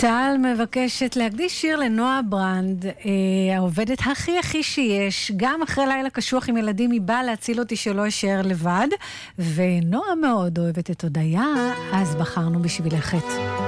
טל מבקשת להקדיש שיר לנועה ברנד, העובדת הכי שיש, גם אחרי לילה קשוח עם ילדים היא באה להציל אותי שלא אשאר לבד, ונועה מאוד אוהבת את הודיה, אז בחרנו בשבילך את